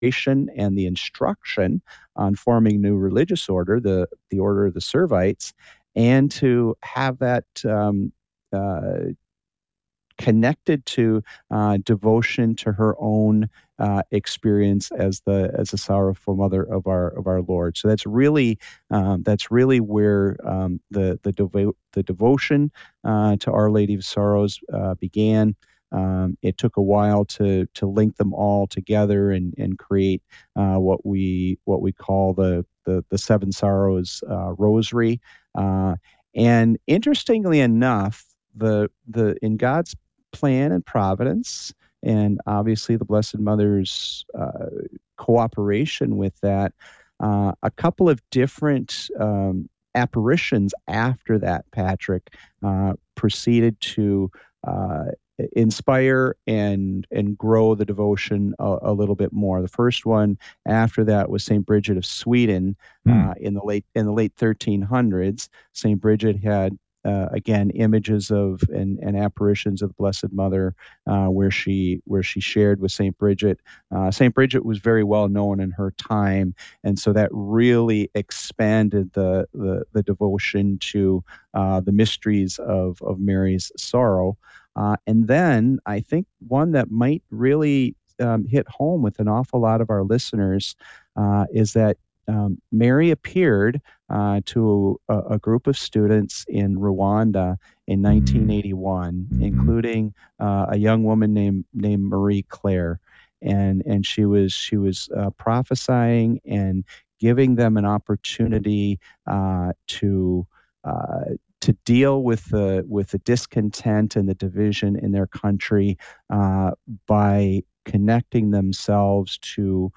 and the instruction on forming new religious order, the Order of the Servites, and to have that uh, connected to devotion to her own experience as the sorrowful mother of our Lord. So that's really where the devotion to Our Lady of Sorrows began. It took a while to link them all together and create what we call the Seven Sorrows Rosary. And interestingly enough, the in God's plan and providence, and obviously the Blessed Mother's cooperation with that, a couple of different apparitions after that, Patrick, proceeded to uh, inspire and grow the devotion a little bit more. The first one after that was Saint Bridget of Sweden in the late 1300s. Saint Bridget had again images of and apparitions of the Blessed Mother where she shared with Saint Bridget. Saint Bridget was very well known in her time, and so that really expanded the devotion to the mysteries of Mary's sorrow. And then I think one that might really hit home with an awful lot of our listeners is that Mary appeared to a group of students in Rwanda in 1981, including a young woman named Marie Claire, and she was prophesying and giving them an opportunity to uh, to deal with the discontent and the division in their country by connecting themselves to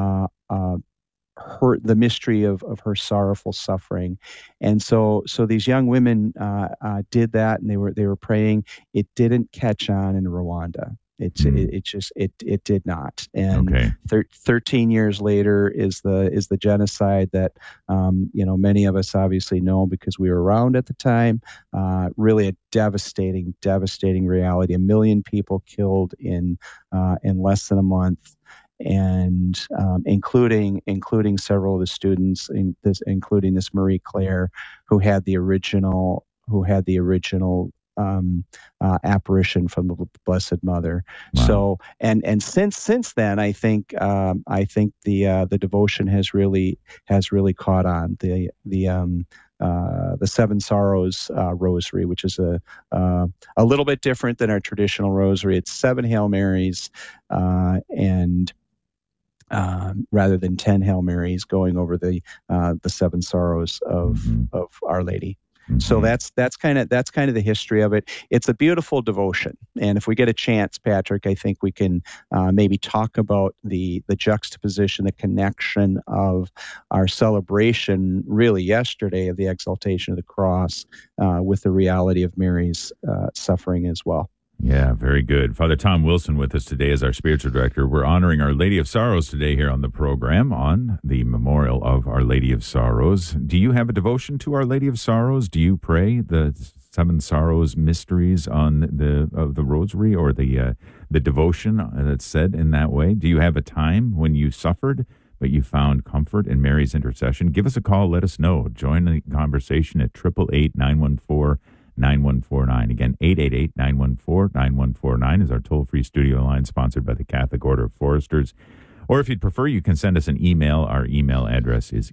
the mystery of her sorrowful suffering. And so these young women did that, and they were praying. It didn't catch on in Rwanda. It did not. And Okay. 13 years later is the genocide that many of us obviously know because we were around at the time. Really a devastating reality. 1 million people killed in less than a month, and including several of the students, including this Marie Claire, who had the original apparition from the Blessed Mother. Wow. So and since then, I think the devotion has really caught on. The Seven Sorrows Rosary, which is a little bit different than our traditional rosary. It's 7 Hail Marys and rather than 10 Hail Marys going over the 7 sorrows of Our Lady. So that's kind of the history of it. It's a beautiful devotion, and if we get a chance, Patrick, I think we can maybe talk about the juxtaposition, the connection of our celebration, really yesterday, of the exaltation of the cross with the reality of Mary's suffering as well. Yeah, very good. Father Tom Wilson with us today as our spiritual director. We're honoring Our Lady of Sorrows today here on the program on the memorial of Our Lady of Sorrows. Do you have a devotion to Our Lady of Sorrows? Do you pray the Seven Sorrows mysteries on the Rosary or the devotion that's said in that way? Do you have a time when you suffered but you found comfort in Mary's intercession? Give us a call. Let us know. Join the conversation at 888-914-9149. Again, 888-914-9149 is our toll-free studio line, sponsored by the Catholic Order of Foresters. Or if you'd prefer, you can send us an email. Our email address is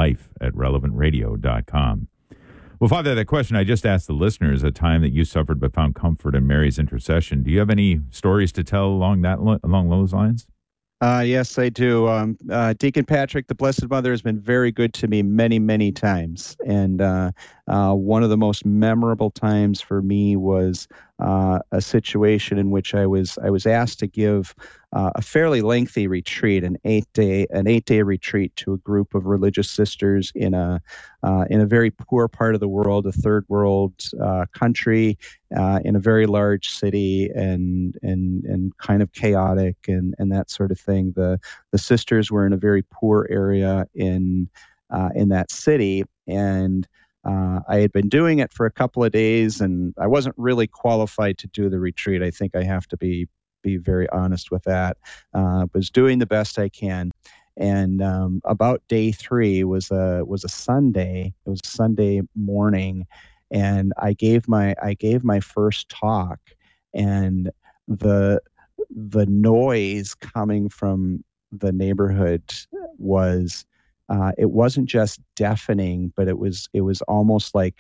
innerlife@relevantradio.com. Well, Father, that question I just asked the listeners, a time that you suffered but found comfort in Mary's intercession. Do you have any stories to tell along those lines? Yes, I do. Deacon Patrick, the Blessed Mother, has been very good to me many, many times. And one of the most memorable times for me was a situation in which I was asked to give a fairly lengthy retreat, an 8-day retreat to a group of religious sisters in a very poor part of the world, a third world country, in a very large city, and kind of chaotic and that sort of thing. The sisters were in a very poor area in that city, and I had been doing it for a couple of days, and I wasn't really qualified to do the retreat. I think I have to be be very honest with that. Was doing the best I can. And about day 3 was a Sunday. It was a Sunday morning, and I gave my first talk, and the the noise coming from the neighborhood was it wasn't just deafening, but it was almost like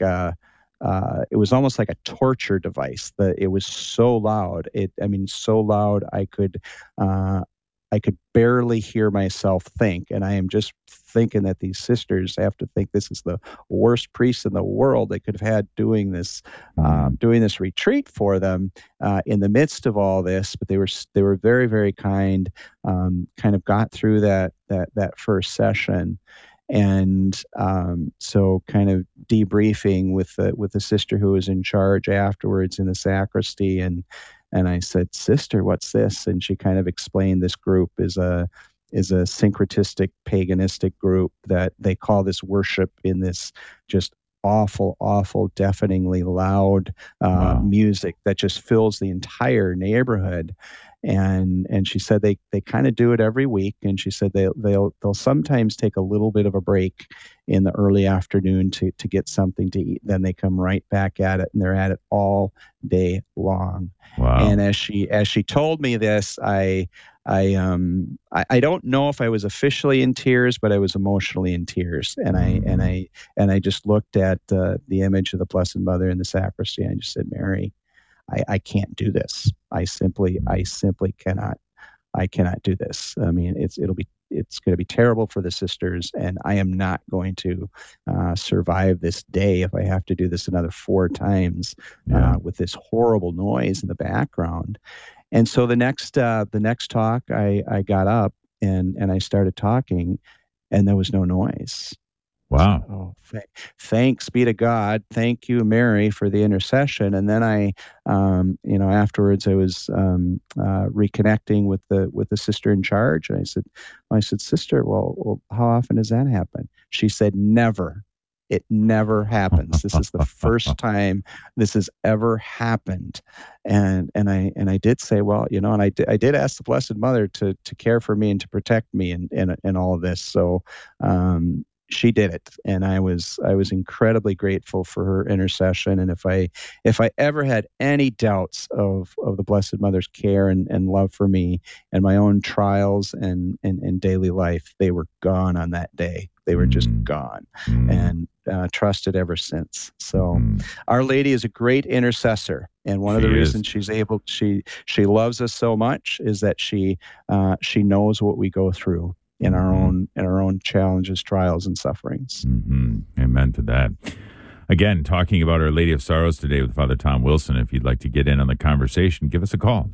a torture device. It was so loud. I mean, so loud uh, I could barely hear myself think. And I am just thinking that these sisters have to think this is the worst priest in the world they could have had doing this retreat for them in the midst of all this. But they were very, very kind. Kind of got through that first session, and so kind of debriefing with the sister who was in charge afterwards in the sacristy, and I said, "Sister, what's this?" And she kind of explained this group is a syncretistic paganistic group that they call this worship in this just awful, awful, deafeningly loud Wow. music that just fills the entire neighborhood. And she said they kind of do it every week, and she said they'll sometimes take a little bit of a break in the early afternoon to get something to eat. Then they come right back at it, and they're at it all day long. Wow. And as she told me this, I don't know if I was officially in tears, but I was emotionally in tears, and I and Mhm. I and I just looked at the image of the Blessed Mother in the sacristy, and I just said, "Mary, I can't do this. I simply cannot. I cannot do this. I mean, it's going to be terrible for the sisters, and I am not going to survive this day if I have to do this another 4 times Yeah. with this horrible noise in the background." And so the next talk, I got up and I started talking, and there was no noise. I said, Wow. "Oh, thanks be to God. Thank you, Mary, for the intercession." And then afterwards, I was reconnecting with the sister in charge, and I said, "Sister, well, how often does that happen?" She said, "Never. It never happens. This is the first time this has ever happened." And I did say, "Well, and I did ask the Blessed Mother to care for me and to protect me in all of this." So she did it, and I was incredibly grateful for her intercession. And if I ever had any doubts of the Blessed Mother's care and love for me and my own trials and daily life, they were gone on that day. They were just Mm. gone, Mm. and trusted ever since. So Mhm. Our Lady is a great intercessor, and one of the She is. reasons she loves us so much is that she knows what we go through in our Mhm. own challenges, trials, and sufferings. Amen to that. Again, talking about Our Lady of Sorrows today with Father Tom Wilson. If you'd like to get in on the conversation, give us a call.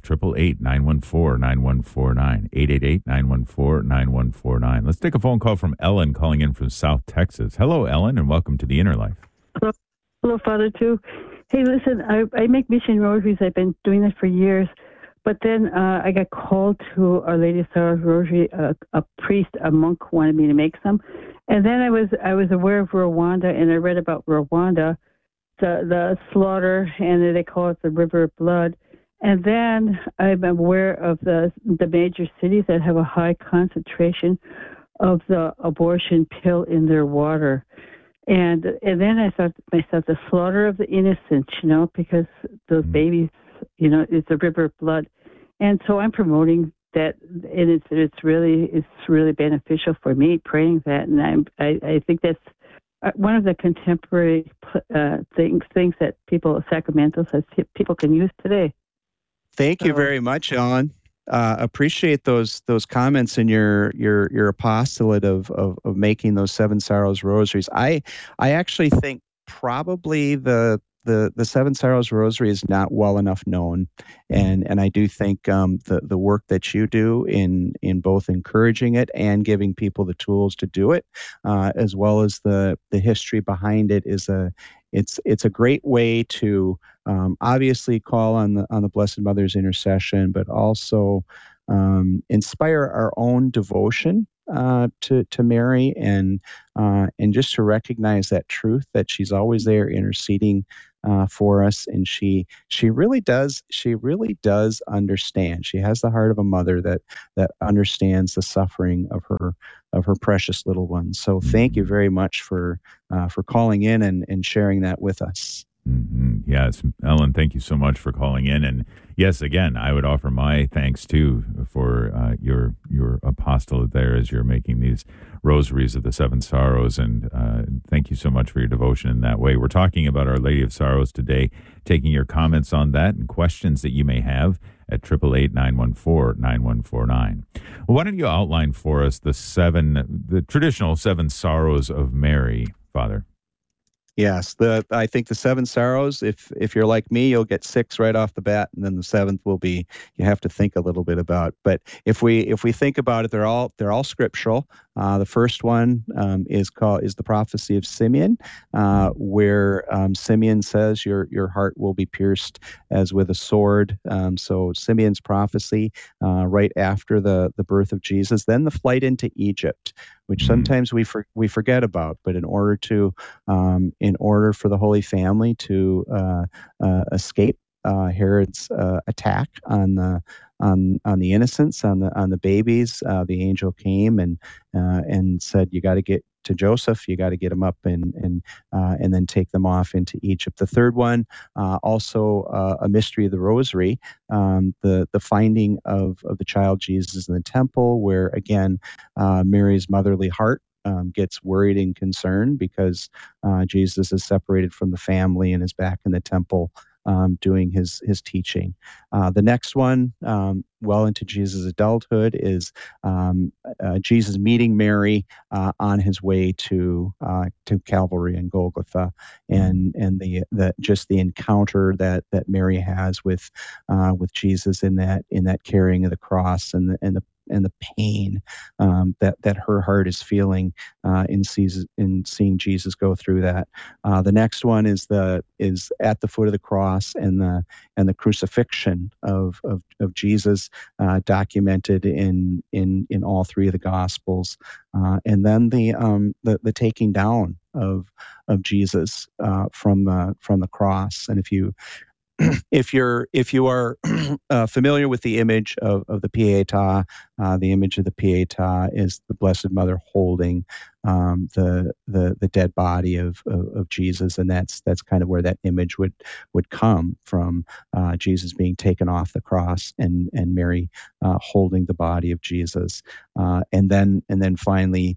888-914-9149. 888-914-9149. Let's take a phone call from Ellen calling in from South Texas. Hello, Ellen, and welcome to the Inner Life. Hello, hello, Father, too. Hey, listen, I make mission rosaries. I've been doing this for years. But then I got called to Our Lady of Sorrows Rosary. A priest, a monk, wanted me to make some. And then I was aware of Rwanda, and I read about Rwanda, the slaughter, and they call it the River of Blood. And then I'm aware of the major cities that have a high concentration of the abortion pill in their water. And then I thought to myself, the slaughter of the innocent, because those babies, it's a river of blood. And so I'm promoting that, and it's really beneficial for me praying that, and I think that's one of the contemporary things that sacramentals that people can use today. Thank you So very much, Ellen. Appreciate those comments and your apostolate of making those Seven Sorrows rosaries. I actually think probably the Seven Sorrows rosary is not well enough known, and I do think the work that you do in both encouraging it and giving people the tools to do it, as well as the history behind it, it's a great way to obviously call on the Blessed Mother's intercession, but also inspire our own devotion to Mary, and just to recognize that truth that she's always there interceding for us, and she really does understand. She has the heart of a mother that understands the suffering of her precious little ones. So thank you very much for calling in and sharing that with us. Yes, Ellen, thank you so much for calling in. And yes, again, I would offer my thanks too for your apostolate there as you're making these rosaries of the Seven Sorrows. And thank you so much for your devotion in that way. We're talking about Our Lady of Sorrows today, taking your comments on that and questions that you may have at 888-914-9149. Well, why don't you outline for us the traditional seven sorrows of Mary, Father? Yes, I think the seven sorrows. If you're like me, you'll get six right off the bat, and then the seventh will be you have to think a little bit about. But if we think about it, they're all scriptural. The first one is the prophecy of Simeon, where Simeon says your heart will be pierced as with a sword. So Simeon's prophecy right after the birth of Jesus, then the flight into Egypt, which sometimes we forget about. But in order for the Holy Family to escape Herod's attack on the innocents, on the babies, the angel came and said, "You got to get to Joseph. You got to get him up and then take them off into Egypt." The third one, also a mystery of the Rosary, the finding of the child Jesus in the temple, where again Mary's motherly heart gets worried and concerned because Jesus is separated from the family and is back in the temple doing his teaching. The next one, well into Jesus' adulthood, is Jesus meeting Mary on his way to Calvary and Golgotha, and the just the encounter that Mary has with Jesus in that carrying of the cross and the pain that her heart is feeling in seeing Jesus go through that. The next one is at the foot of the cross and the crucifixion of Jesus, documented in all three of the Gospels, and then the taking down of Jesus from the cross. And if you are familiar with the image of the Pietà, the image of the Pietà is the Blessed Mother holding the dead body of Jesus, and that's kind of where that image would come from, Jesus being taken off the cross and Mary holding the body of Jesus, and then finally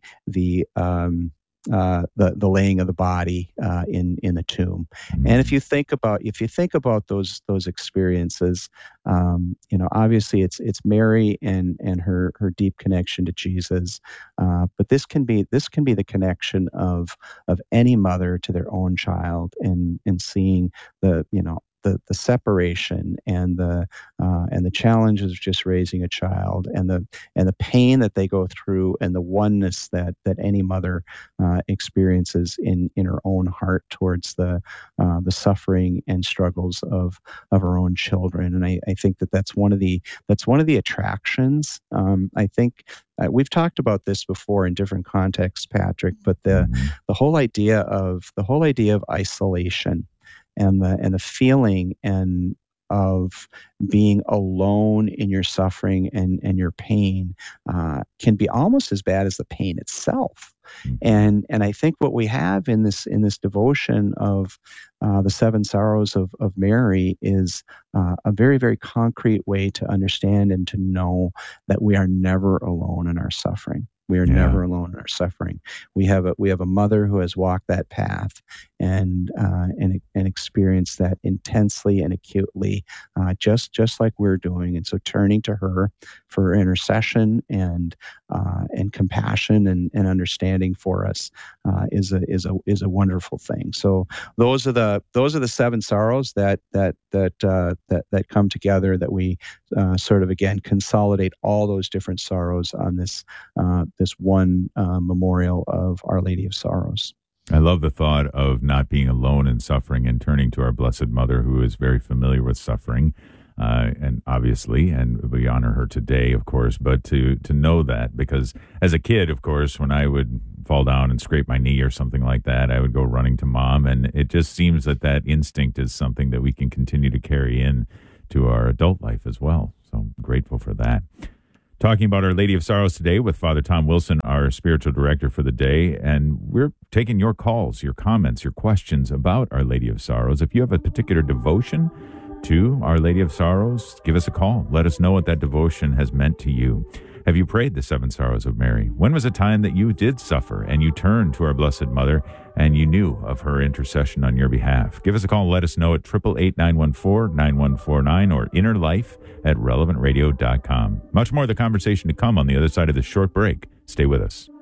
the laying of the body in the tomb. And if you think about those experiences, obviously it's Mary and her deep connection to Jesus, but this can be the connection of any mother to their own child, and seeing the separation and the challenges of just raising a child, and the pain that they go through, and the oneness that any mother experiences in her own heart towards the suffering and struggles of her own children. And I think that's one of the attractions. I think we've talked about this before in different contexts, Patrick, but the whole idea of isolation and the feeling of being alone in your suffering and your pain can be almost as bad as the pain itself. And I think what we have in this devotion of the Seven Sorrows of Mary is a very, very concrete way to understand and to know that we are never alone in our suffering. We are never alone in our suffering. We have a mother who has walked that path and experienced that intensely and acutely, just like we're doing. And so, turning to her for intercession and compassion and understanding for us is a wonderful thing. So those are the seven sorrows that come together, that we sort of again consolidate all those different sorrows on this one memorial of Our Lady of Sorrows. I love the thought of not being alone in suffering and turning to our Blessed Mother, who is very familiar with suffering. and obviously, and we honor her today, of course, but to know that, because as a kid, of course, when I would fall down and scrape my knee or something like that, I would go running to mom, and it just seems that that instinct is something that we can continue to carry in to our adult life as well. So I'm grateful for that. Talking about Our Lady of Sorrows today with Father Tom Wilson, our spiritual director for the day. And we're taking your calls, your comments, your questions about Our Lady of Sorrows. If you have a particular devotion to Our Lady of Sorrows, give us a call. Let us know what that devotion has meant to you. Have you prayed the Seven Sorrows of Mary? When was a time that you did suffer and you turned to our Blessed Mother and you knew of her intercession on your behalf? Give us a call. Let us know at 888-914-9149 or innerlife@relevantradio.com. Much more of the conversation to come on the other side of this short break. Stay with us.